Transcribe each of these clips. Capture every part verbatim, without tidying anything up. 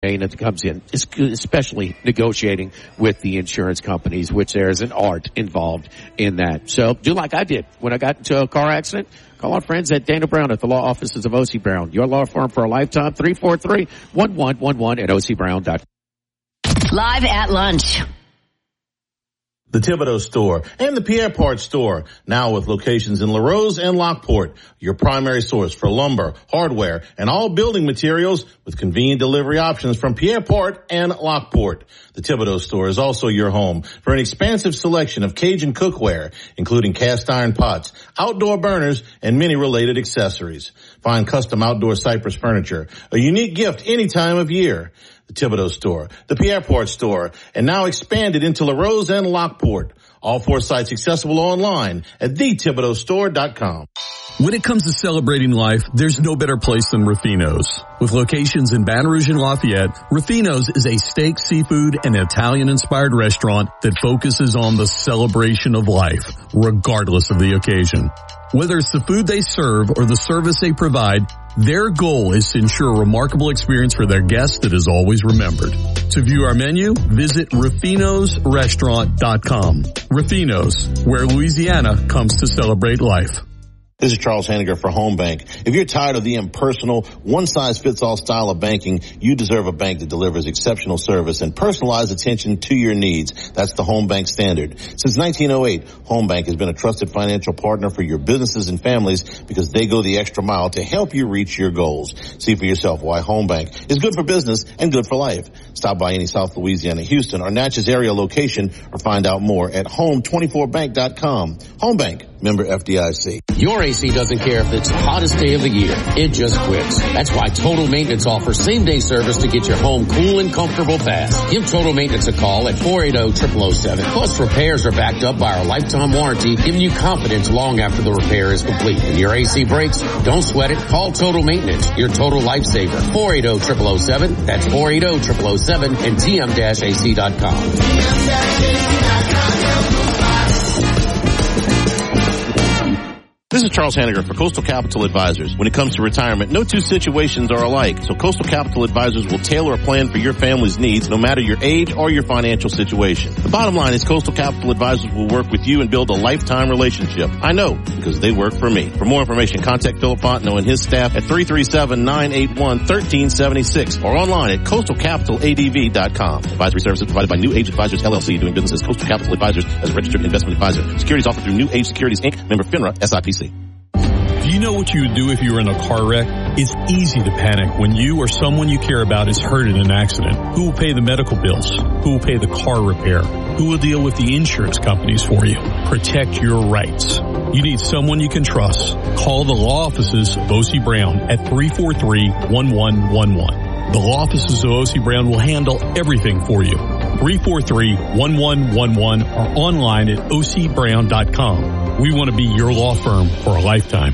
that comes in, especially negotiating with the insurance companies, which there's an art involved in that. So do like I did when I got into a car accident. Call our friends at Dana Brown at the law offices of O C Brown. Your law firm for a lifetime, three four three, one one one one at O C Brown dot com. Live at lunch. The Thibodeau Store and the Pierre Part Store, now with locations in LaRose and Lockport, your primary source for lumber, hardware, and all building materials with convenient delivery options from Pierre Part and Lockport. The Thibodeau Store is also your home for an expansive selection of Cajun cookware, including cast iron pots, outdoor burners, and many related accessories. Find custom outdoor cypress furniture, a unique gift any time of year. The Thibodeau Store, the Pierre Part Store, and now expanded into LaRose and Lockport. All four sites accessible online at the thibodeau store dot com. When it comes to celebrating life, there's no better place than Ruffino's. With locations in Baton Rouge and Lafayette, Ruffino's is a steak, seafood, and Italian-inspired restaurant that focuses on the celebration of life, regardless of the occasion. Whether it's the food they serve or the service they provide, their goal is to ensure a remarkable experience for their guests that is always remembered. To view our menu, visit ruffinos restaurant dot com. Ruffino's, where Louisiana comes to celebrate life. This is Charles Hanniger for Home Bank. If you're tired of the impersonal, one-size-fits-all style of banking, you deserve a bank that delivers exceptional service and personalized attention to your needs. That's the Home Bank standard. Since nineteen oh eight, Home Bank has been a trusted financial partner for your businesses and families because they go the extra mile to help you reach your goals. See for yourself why Home Bank is good for business and good for life. Stop by any South Louisiana, Houston, or Natchez area location or find out more at home twenty-four bank dot com. Home Bank, member F D I C. Your A C doesn't care if it's the hottest day of the year. It just quits. That's why Total Maintenance offers same-day service to get your home cool and comfortable fast. Give Total Maintenance a call at four eight zero, zero zero zero seven. Plus, repairs are backed up by our lifetime warranty, giving you confidence long after the repair is complete. When your A C breaks, don't sweat it. Call Total Maintenance, your total lifesaver. four eight zero, zero zero zero seven. That's four eight zero, zero zero zero seven and T M A C dot com. This is Charles Hanniger for Coastal Capital Advisors. When it comes to retirement, no two situations are alike, so Coastal Capital Advisors will tailor a plan for your family's needs no matter your age or your financial situation. The bottom line is Coastal Capital Advisors will work with you and build a lifetime relationship. I know, because they work for me. For more information, contact Philip Fontenot and his staff at three three seven, nine eight one, one three seven six or online at coastal capital A D V dot com. Advisory services provided by New Age Advisors, L L C, doing business as Coastal Capital Advisors as a registered investment advisor. Securities offered through New Age Securities, Incorporated, member FINRA, S I P C. Do you know what you would do if you were in a car wreck? It's easy to panic when you or someone you care about is hurt in an accident. Who will pay the medical bills? Who will pay the car repair? Who will deal with the insurance companies for you? Protect your rights. You need someone you can trust. Call the law offices of O C Brown at three four three, one one one one. The law offices of O C Brown will handle everything for you. three four three, one one one one or online at O C Brown dot com. We want to be your law firm for a lifetime.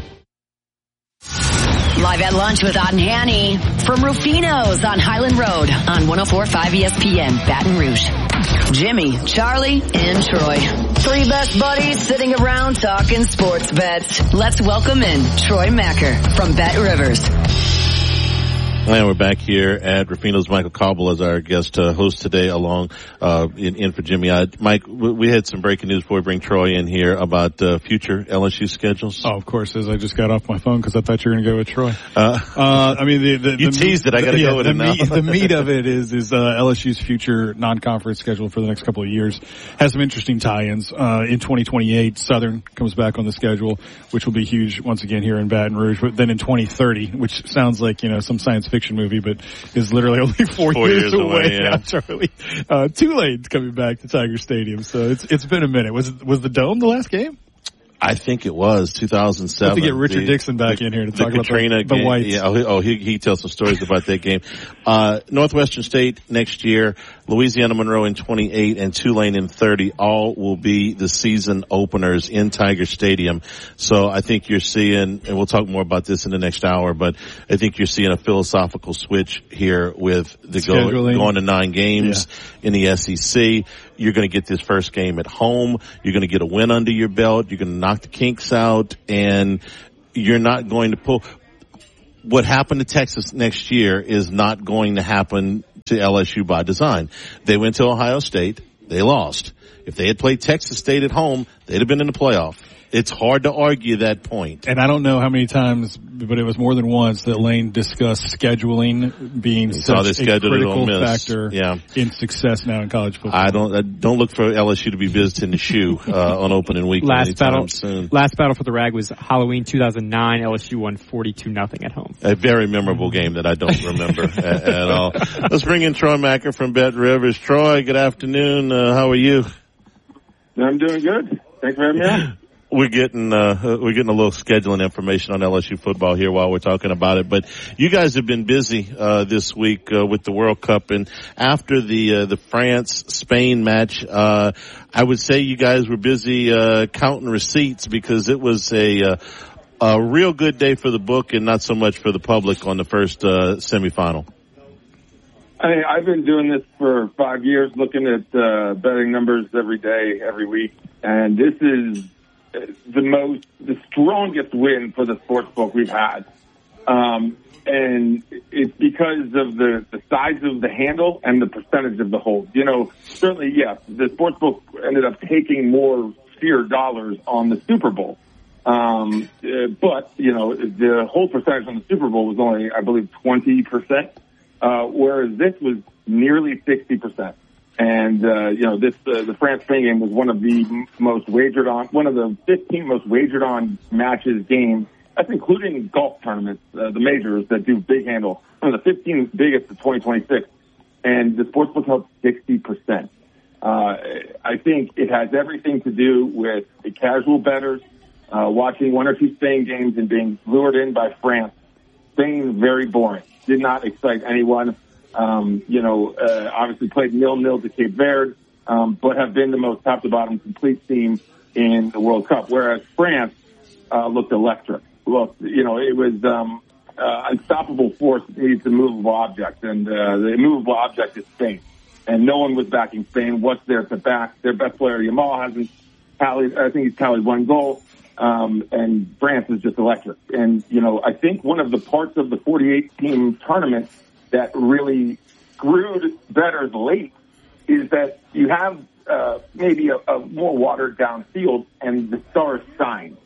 Live at lunch with Ott and Hanny from Rufino's on Highland Road on one oh four point five E S P N, Baton Rouge. Jimmy, Charlie, and Troy. Three best buddies sitting around talking sports bets. Let's welcome in Troy Macker from Bet Rivers. And we're back here at Rufino's. Michael Cobble as our guest uh, host today, along uh, in, in for Jimmy. Uh, Mike, we had some breaking news before we bring Troy in here about uh, future L S U schedules. Oh, of course, as I just got off my phone because I thought you were going to go with Troy. Uh, uh, I mean, the, the, you the teased meat, it. I got to yeah, go with the it now. Meat, the meat of it is is uh, L S U's future non-conference schedule for the next couple of years has some interesting tie-ins. Uh, in twenty twenty-eight, Southern comes back on the schedule, which will be huge once again here in Baton Rouge. But then in twenty thirty, which sounds like you know some science fiction movie, but is literally only four, four years, years away. away Yeah. now, Charlie. Uh, Tulane's coming back to Tiger Stadium, so it's it's been a minute. Was it, was the Dome the last game? I think it was two thousand seven. Have to get Richard the, Dixon back the, in here to the talk Katrina about the, the game. Whites. Yeah, oh, he, oh, he, he tells some stories about that game. Uh, Northwestern State next year, Louisiana Monroe in twenty-eight, and Tulane in thirty. All will be the season openers in Tiger Stadium. So I think you're seeing, and we'll talk more about this in the next hour, but I think you're seeing a philosophical switch here with the go, going to nine games yeah. in the S E C. You're going to get this first game at home. You're going to get a win under your belt. You're going to knock the kinks out, and you're not going to pull. What happened to Texas next year is not going to happen to L S U by design. They went to Ohio State. They lost. If they had played Texas State at home, they'd have been in the playoff. It's hard to argue that point. And I don't know how many times, but it was more than once that Lane discussed scheduling being He such a critical factor yeah. in success now in college football. I don't I don't look for L S U to be visiting the shoe uh, on opening weekend last battle, soon. Last battle for the Rag was Halloween two thousand nine. L S U won forty-two nothing at home. A very memorable game that I don't remember at, at all. Let's bring in Troy Macker from Bet Rivers. Troy, good afternoon. Uh, how are you? I'm doing good. Thanks for having me on. We're getting uh, we're getting a little scheduling information on L S U football here while we're talking about it. But you guys have been busy uh, this week uh, with the World Cup, and after the uh, the France Spain match, uh, I would say you guys were busy uh, counting receipts because it was a uh, a real good day for the book and not so much for the public on the first uh, semifinal. I mean, I've been doing this for five years, looking at uh, betting numbers every day, every week, and this is the most, the strongest win for the sports book we've had. Um, and it's because of the, the size of the handle and the percentage of the hold. You know, certainly, yes, the sports book ended up taking more sheer dollars on the Super Bowl. Um, uh, but, you know, the whole percentage on the Super Bowl was only, I believe, twenty percent, uh, whereas this was nearly sixty percent. And, uh, you know, this, uh, the France-Spain game was one of the m- most wagered on, one of the fifteen most wagered on matches games. That's including golf tournaments, uh, the majors that do big handle. One of the fifteen biggest of twenty twenty-six. And the sportsbook held sixty percent. Uh, I think it has everything to do with the casual bettors, uh, watching one or two Spain games and being lured in by France. Spain, very boring. Did not excite anyone. Um, you know, uh, obviously played nil-nil to Cape Verde, um, but have been the most top-to-bottom complete team in the World Cup, whereas France uh, looked electric. Well, you know, it was um, uh, unstoppable force needs a movable object, and uh, the immovable object is Spain. And no one was backing Spain. What's there to back? Their best player, Yamal, hasn't tallied. I think he's tallied one goal, um, and France is just electric. And, you know, I think one of the parts of the forty-eight team tournament that really screwed bettors late is that you have uh, maybe a, a more watered down field and the stars shine.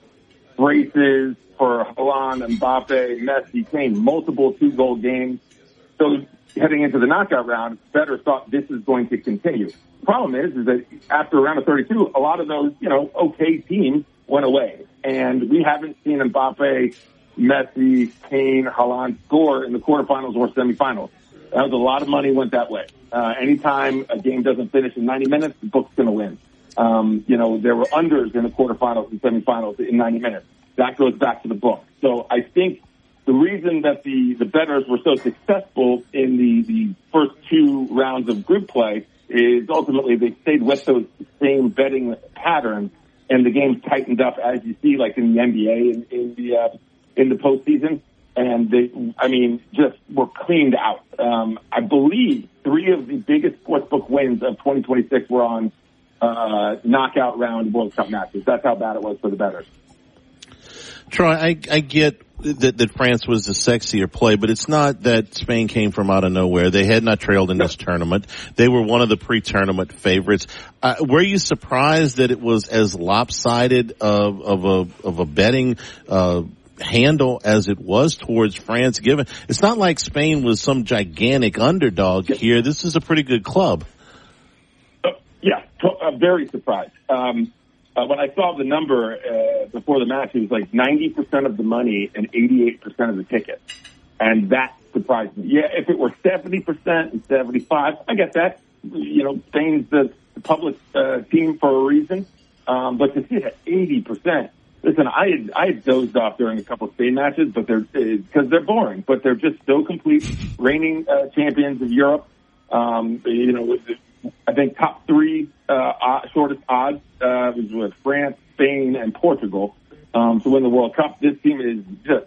Braces for Haaland, Mbappe, Messi, Kane, multiple two-goal games. So heading into the knockout round, bettors thought this is going to continue. The problem is, is that after round of thirty-two, a lot of those, you know, okay teams went away. And we haven't seen Mbappe, Messi, Kane, Haaland score in the quarterfinals or semifinals. That was a lot of money went that way. Uh, anytime a game doesn't finish in ninety minutes, the book's going to win. Um, you know, there were unders in the quarterfinals and semifinals in ninety minutes. That goes back to the book. So I think the reason that the, the bettors were so successful in the, the first two rounds of group play is ultimately they stayed with those same betting patterns, and the games tightened up, as you see, like in the N B A in, in the uh, in the postseason, and they, I mean, just were cleaned out. Um, I believe three of the biggest sportsbook wins of twenty twenty-six were on uh, knockout round World Cup matches. That's how bad it was for the bettors. Troy, I, I get that, that France was the sexier play, but it's not that Spain came from out of nowhere. They had not trailed in this tournament. They were one of the pre-tournament favorites. Uh, were you surprised that it was as lopsided of, of a of a betting uh, handle as it was towards France? Given it's not like Spain was some gigantic underdog here. This is a pretty good club. Uh, yeah, I'm very surprised. Um, Uh, when I saw the number uh, before the match, it was like ninety percent of the money and eighty-eight percent of the ticket. And that surprised me. Yeah, if it were seventy percent and seventy-five, I get that. You know, Spain's the public uh, team for a reason. Um, but to see it at eighty percent, listen, I had, I had dozed off during a couple of Spain matches, but they're, because they're boring, but they're just so complete, reigning uh, champions of Europe. Um, you know, I think top three uh, shortest odds uh, was with France, Spain, and Portugal um, to win the World Cup. This team is just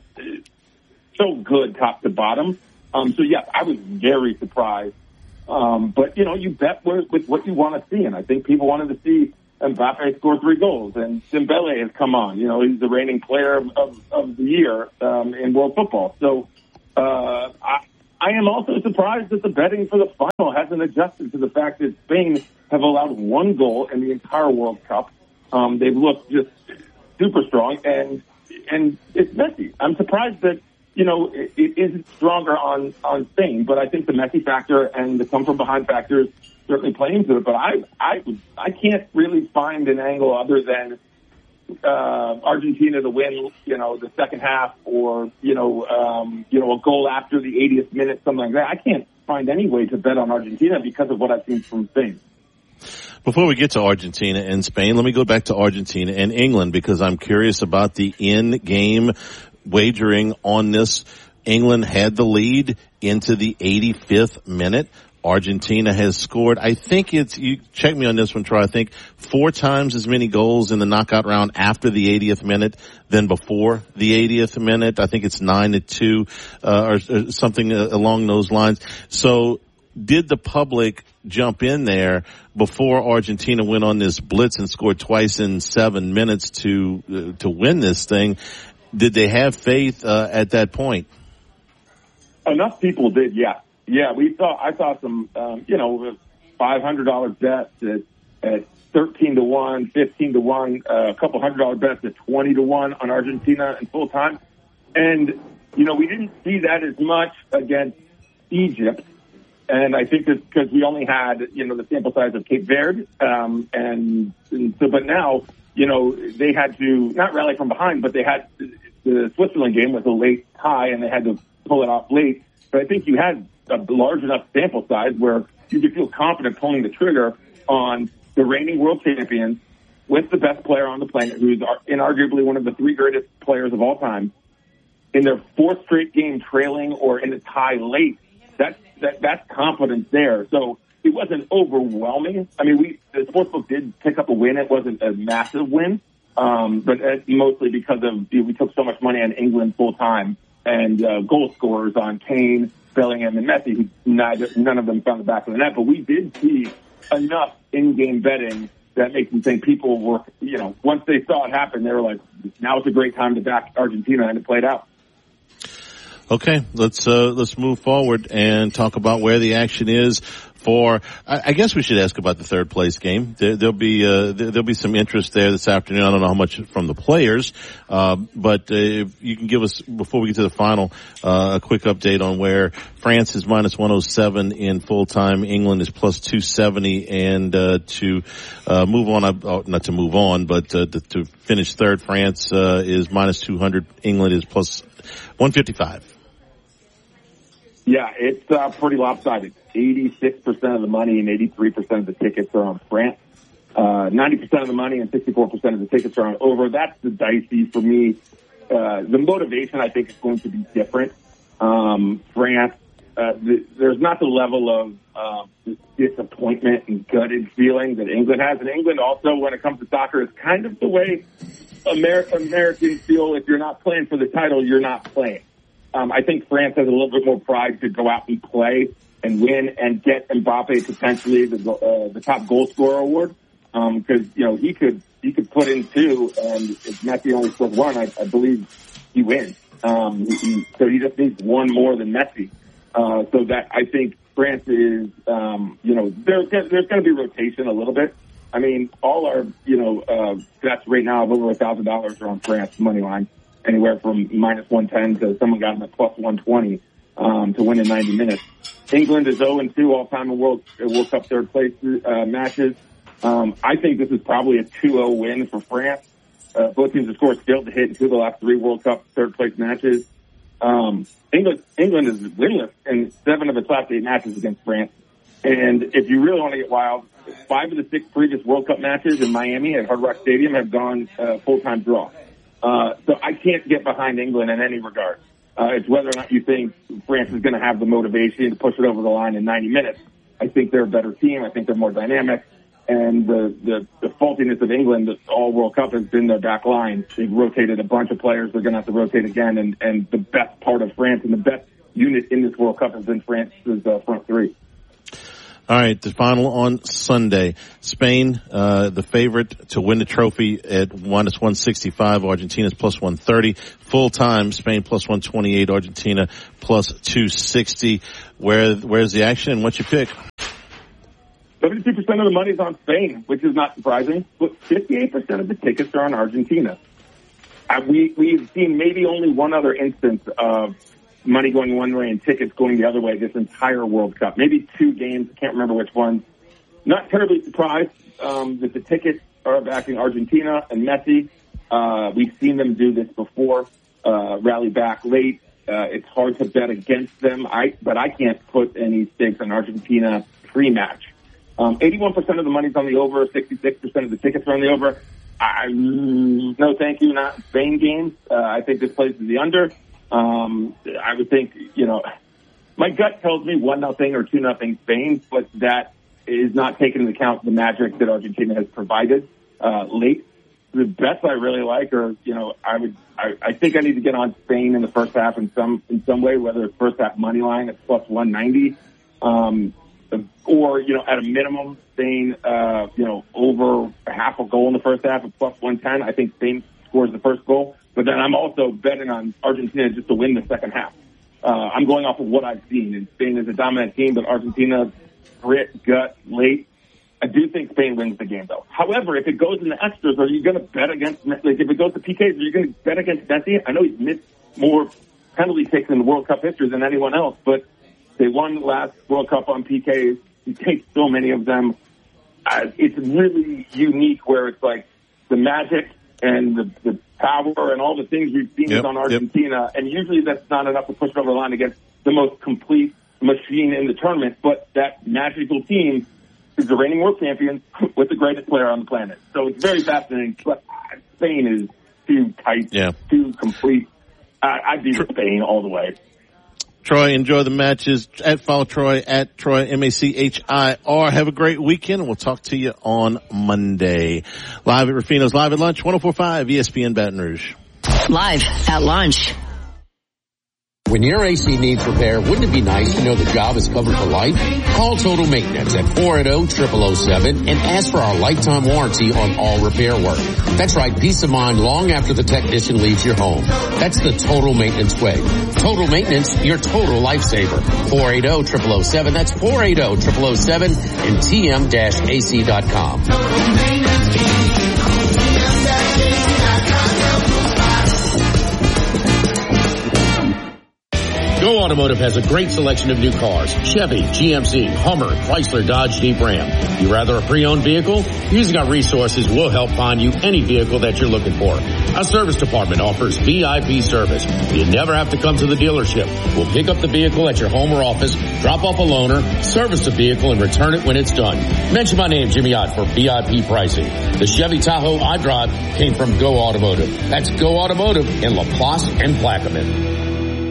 so good top to bottom. Um, so, yeah, I was very surprised. Um, but, you know, you bet with, with what you want to see. And I think people wanted to see Mbappe score three goals. And Dembele has come on. You know, he's the reigning player of, of, of the year um, in world football. So uh, I, I am also surprised that the betting for the final hasn't adjusted to the fact that Spain have allowed one goal in the entire World Cup. Um, they've looked just super strong, and and it's Messi. I'm surprised that, you know, it, it isn't stronger on, on Spain, but I think the Messi factor and the come-from-behind factors certainly play into it. But I I I can't really find an angle other than uh, Argentina to win, you know, the second half, or you know, um, you know, a goal after the eightieth minute, something like that. I can't find any way to bet on Argentina because of what I've seen from Spain. Before we get to Argentina and Spain, let me go back to Argentina and England, because I'm curious about the in-game wagering on this. England had the lead into the eighty-fifth minute. Argentina has scored, I think it's, you check me on this one, Troy, I think four times as many goals in the knockout round after the eightieth minute than before the eightieth minute. I think it's nine to two, uh, or, or something along those lines. So did the public jump in there before Argentina went on this blitz and scored twice in seven minutes to, uh, to win this thing? Did they have faith, uh, at that point? Enough people did, yeah. Yeah, we saw. I saw some, um, you know, five hundred dollar bets at, at thirteen to one, fifteen to one, uh, a couple hundred dollar bets at twenty to one on Argentina in full time, and you know we didn't see that as much against Egypt, and I think that's because we only had, you know, the sample size of Cape Verde, um, and, and so. But now, you know, they had to not rally from behind, but they had the Switzerland game was a late tie, and they had to pull it off late. But I think you had a large enough sample size where you could feel confident pulling the trigger on the reigning world champions with the best player on the planet, who's inarguably one of the three greatest players of all time, in their fourth straight game trailing or in a tie late. That's, that, that's confidence there. So it wasn't overwhelming. I mean, we, the sportsbook did pick up a win. It wasn't a massive win, um, but uh, mostly because of, you know, we took so much money on England full time and uh, goal scorers on Kane, Bellingham, and Messi, who neither, none of them found the back of the net. But we did see enough in-game betting that makes me think people were, you know, once they saw it happen, they were like, now is a great time to back Argentina, and it played out. Okay, let's uh, let's move forward and talk about where the action is for. I, I guess we should ask about the third place game. There, there'll be uh, there, there'll be some interest there this afternoon. I don't know how much from the players, uh, but uh, if you can give us, before we get to the final, uh, a quick update on where France is minus one oh seven in full time, England is plus two seventy, and uh, to uh, move on, uh, not to move on, but uh, to, to finish third, France uh, is minus two hundred, England is plus one fifty-five. Yeah, it's uh, pretty lopsided. eighty-six percent of the money and eighty-three percent of the tickets are on France. Uh, ninety percent of the money and sixty-four percent of the tickets are on over. That's the dicey for me. Uh, the motivation, I think, is going to be different. Um, France, uh, the, there's not the level of uh, disappointment and gutted feeling that England has. And England also, when it comes to soccer, is kind of the way Amer- Americans feel. If you're not playing for the title, you're not playing. Um, I think France has a little bit more pride to go out and play and win and get Mbappe potentially the uh, the top goal scorer award, because um, you know he could he could put in two, and if Messi only scores one, I, I believe he wins. Um, he, so he just needs one more than Messi. Uh, so that I think France is, um, you know, there, there's going to be rotation a little bit. I mean, all our you know uh, bets right now of over a thousand dollars are on France money line. Anywhere from minus one ten to someone got them at plus one twenty um, to win in ninety minutes. England is oh and two all-time in World, World Cup third place uh, matches. Um, I think this is probably a two oh win for France. Uh, both teams have scored still to hit in two of the last three World Cup third place matches. Um, England England is winless in seven of its last eight matches against France. And if you really want to get wild, five of the six previous World Cup matches in Miami at Hard Rock Stadium have gone uh, full-time draw. Uh, so I can't get behind England in any regard. Uh, it's whether or not you think France is going to have the motivation to push it over the line in ninety minutes. I think they're a better team. I think they're more dynamic. And the, the, the faultiness of England all World Cup has been their back line. They've rotated a bunch of players. They're going to have to rotate again. And, and the best part of France and the best unit in this World Cup has been France's uh, front three. All right, the final on Sunday. Spain, uh, the favorite to win the trophy at minus one sixty-five. Argentina's plus one thirty. Full time, Spain plus one twenty-eight. Argentina plus two sixty. Where, where's the action and what's your pick? seventy-two percent of the money's on Spain, which is not surprising, but fifty-eight percent of the tickets are on Argentina. Uh, we, we've seen maybe only one other instance of money going one way and tickets going the other way this entire World Cup. Maybe two games, I can't remember which one. Not terribly surprised um, that the tickets are backing Argentina and Messi. Uh, we've seen them do this before, uh, rally back late. Uh, it's hard to bet against them, I, but I can't put any stakes on Argentina pre-match. Um, eighty-one percent of the money's on the over, sixty-six percent of the tickets are on the over. I, no, thank you, not Spain games. Uh, I think this place is the under. Um, I would think, you know, my gut tells me one nothing or two nothing Spain, but that is not taking into account the magic that Argentina has provided uh, late. The bets I really like are, you know, I would, I, I think I need to get on Spain in the first half in some in some way, whether it's first half money line at plus one ninety, um, or you know, at a minimum, Spain, uh, you know, over a half a goal in the first half at plus one ten. I think Spain scores the first goal. But then I'm also betting on Argentina just to win the second half. Uh, I'm going off of what I've seen. And Spain is a dominant team, but Argentina, grit, gut, late. I do think Spain wins the game, though. However, if it goes in the extras, are you going to bet against, like, if it goes to P Ks, are you going to bet against Messi? I know he's missed more penalty kicks in the World Cup history than anyone else, but they won last World Cup on P Ks. He takes so many of them. Uh, it's really unique where it's like the magic and the, the power and all the things we've seen yep, on Argentina. Yep. And usually that's not enough to push over the line against the most complete machine in the tournament. But that magical team is the reigning world champion with the greatest player on the planet. So it's very fascinating. But Spain is too tight, yeah. too complete. I, I'd be with Spain all the way. Troy, enjoy the matches. At follow Troy, at Troy, M A C H I R. Have a great weekend. We'll talk to you on Monday. Live at Rufino's, live at lunch, one oh four point five E S P N Baton Rouge. Live at lunch. When your A C needs repair, wouldn't it be nice to know the job is covered for life? Call Total Maintenance at four eight zero, zero zero zero seven and ask for our lifetime warranty on all repair work. That's right, peace of mind long after the technician leaves your home. That's the Total Maintenance way. Total Maintenance, your total lifesaver. four eight zero, zero zero zero seven. That's four eight zero, zero zero zero seven and T M A C dot com. Go Automotive has a great selection of new cars. Chevy, G M C, Hummer, Chrysler, Dodge, Jeep, Ram. You rather a pre-owned vehicle? Using our resources will help find you any vehicle that you're looking for. Our service department offers V I P service. You never have to come to the dealership. We'll pick up the vehicle at your home or office, drop off a loaner, service the vehicle, and return it when it's done. Mention my name, Jimmy Ott, for V I P pricing. The Chevy Tahoe I drive came from Go Automotive. That's Go Automotive in LaPlace and Plaquemine.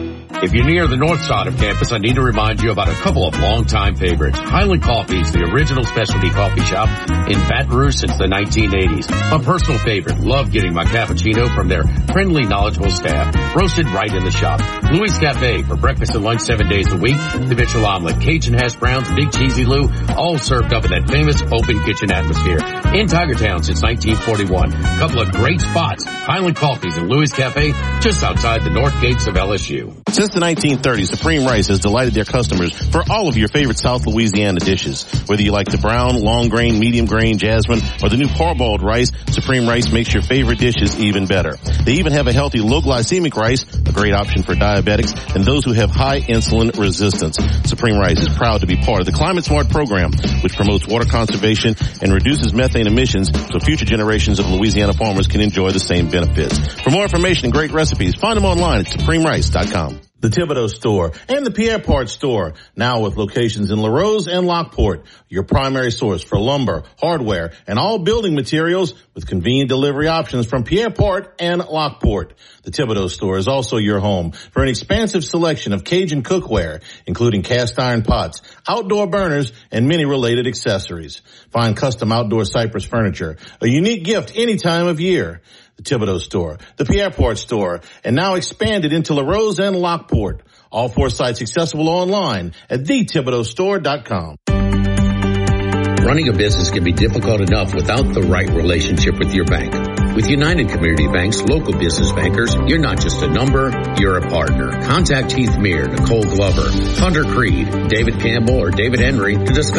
If you're near the north side of campus, I need to remind you about a couple of longtime favorites. Highland Coffee is the original specialty coffee shop in Baton Rouge since the nineteen eighties. My personal favorite. Love getting my cappuccino from their friendly, knowledgeable staff, roasted right in the shop. Louis Cafe for breakfast and lunch seven days a week. The Mitchell omelet, Cajun hash browns, Big Cheesy Lou, all served up in that famous open kitchen atmosphere. In Tigertown since nineteen forty-one. A couple of great spots. Highland Coffees and Louis Cafe just outside the north gates of L S U. Since the nineteen thirties, Supreme Rice has delighted their customers for all of your favorite South Louisiana dishes. Whether you like the brown, long grain, medium grain, jasmine, or the new parboiled rice, Supreme Rice makes your favorite dishes even better. They even have a healthy low glycemic rice, a great option for diabetics and those who have high insulin resistance. Supreme Rice is proud to be part of the Climate Smart program, which promotes water conservation and reduces methane emissions so future generations of Louisiana farmers can enjoy the same benefits. For more information and great recipes, find them online at supreme rice dot com. The Thibodeau Store and the Pierre Part Store, now with locations in Larose and Lockport, your primary source for lumber, hardware, and all building materials with convenient delivery options from Pierre Part and Lockport. The Thibodeau Store is also your home for an expansive selection of Cajun cookware, including cast iron pots, outdoor burners, and many related accessories. Find custom outdoor cypress furniture, a unique gift any time of year. The Thibodeau Store, the Pierre Part Store, and now expanded into Larose and Lockport. All four sites accessible online at the thibodeau store dot com. Running a business can be difficult enough without the right relationship with your bank. With United Community Bank's local business bankers, you're not just a number, you're a partner. Contact Heath Meir, Nicole Glover, Hunter Creed, David Campbell, or David Henry to discuss